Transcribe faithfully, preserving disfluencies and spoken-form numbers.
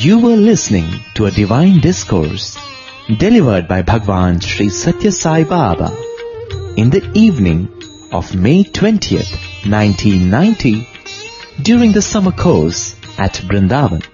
You were listening to a divine discourse delivered by Bhagwan Sri Satya Sai Baba in the evening of May twentieth, nineteen ninety during the summer course at Vrindavan.